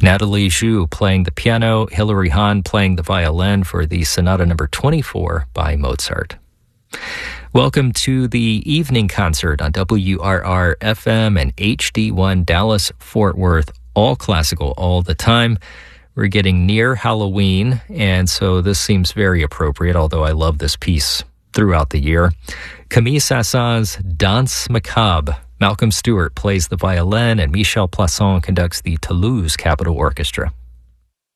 Natalie Zhu playing the piano, Hilary Hahn playing the violin for the Sonata number 24 by Mozart. Welcome to the evening concert on WRR-FM and HD1 Dallas-Fort Worth, all classical all the time. We're getting near Halloween, and so this seems very appropriate, although I love this piece throughout the year. Camille Saint-Saëns' Danse Macabre. Malcolm Stewart plays the violin, and Michel Plasson conducts the Toulouse Capitol Orchestra.